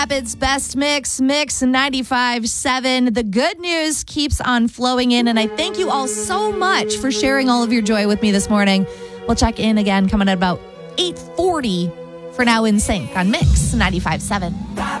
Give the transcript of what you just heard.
Rapids Best Mix 95.7. The good news keeps on flowing in, and I thank you all so much for sharing all of your joy with me this morning. We'll check in again coming at about 8:40. For now, In Sync on Mix 95.7.